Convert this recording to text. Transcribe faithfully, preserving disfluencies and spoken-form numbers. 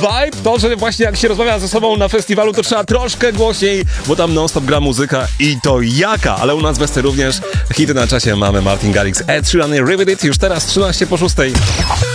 vibe, to, że właśnie jak się rozmawia ze sobą na festiwalu, to trzeba troszkę głośniej, bo tam non-stop gra muzyka i to jaka, ale u nas w Esty również hity na czasie mamy Martin Garrix, Ed Sheeran i Rivet It, już teraz trzynaście po szóstej.